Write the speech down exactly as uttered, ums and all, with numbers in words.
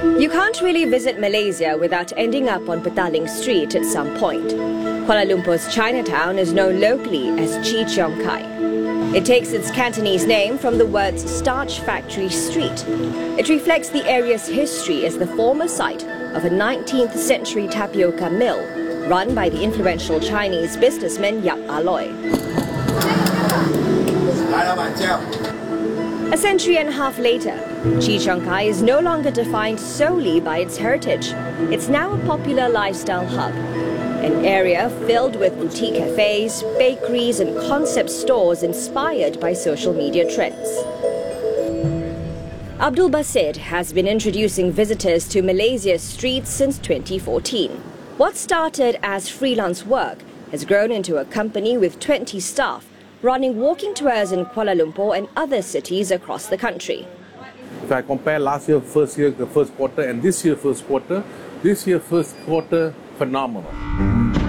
You can't really visit Malaysia without ending up on Petaling Street at some point. Kuala Lumpur's Chinatown is known locally as Chi Cheong Kai. It takes its Cantonese name from the words Starch Factory Street. It reflects the area's history as the former site of a nineteenth century tapioca mill run by the influential Chinese businessman Yap Ah Loy. A century and a half later, Chi Cheong Kai is no longer defined solely by its heritage. It's now a popular lifestyle hub, an area filled with boutique cafes, bakeries and concept stores inspired by social media trends. Abdul Basid has been introducing visitors to Malaysia's streets since twenty fourteen. What started as freelance work has grown into a company with twenty staff, running walking tours in Kuala Lumpur and other cities across the country. If I compare last year first year, the first quarter, and this year first quarter, this year first quarter, phenomenal.